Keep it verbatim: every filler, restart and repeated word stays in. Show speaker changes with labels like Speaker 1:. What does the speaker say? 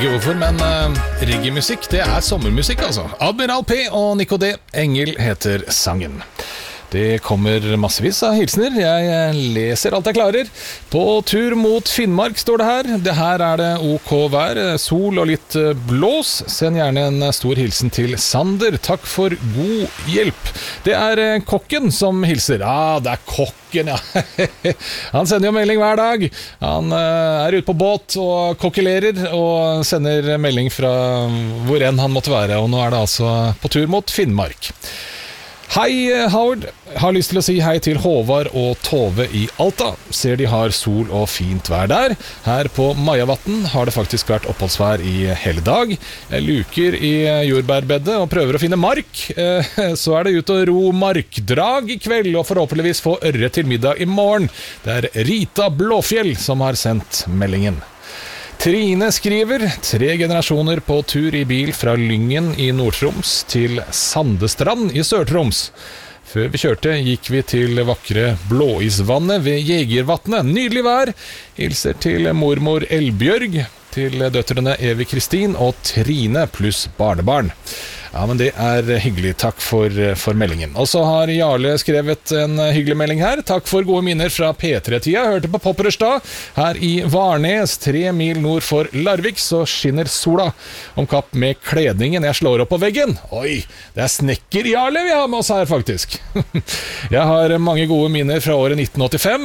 Speaker 1: ikke hvorfor, men uh, reggae-musikk, det er sommermusikk altså. Admiral P og Nico D, Engel heter sangen. Det kommer massevis av hilsener. Jeg leser alt jeg klarer. På tur mot Finnmark står det her. Det her er det ok vær, sol og litt blås. Send gjerne en stor hilsen til Sander. Takk for god hjelp. Det er kokken som hilser. Ja, det er kokken, ja. Han sender jo melding hver dag. Han er ute på båt og kokkelerer og sender melding fra hvor enn han måtte være. Og nå er det altså på tur mot Finnmark. Hei Howard, har lyst til å si hei til Håvard og Tove i Alta. Ser de har sol og fint vær der. Her på Majavatten har det faktisk vært oppholdsvær i hele dag. Jeg luker i jordbærbedet og prøver å finne mark. Så er det ut og ro markdrag i kveld og forhåpentligvis få ørre til middag i morgen. Det er Rita Blåfjell som har sendt meldingen. Trine skriver, tre generasjoner på tur i bil fra Lyngen i Nord-Troms til Sandestrand i Sør-Troms. Før vi kjørte gikk vi til vakre Blåisvannet ved Jegervatnet. Nydelig vær. Hilser til mormor Elbjørg, til døtrene Evi Kristin og Trine pluss barnebarn. Ja, men det er hyggelig. Takk for, for meldingen. Og så har Jarle skrevet en hyggelig melding her. Takk for gode minner fra P tre-tida. Hørte på Popperstad. Her i Varnes, tre mil nord for Larvik, så skinner sola om kapp med kledningen jeg slår opp på veggen. Oi, det er snekker Jarle vi har med oss her faktisk. Jeg har mange gode minner fra året nitten åttifem.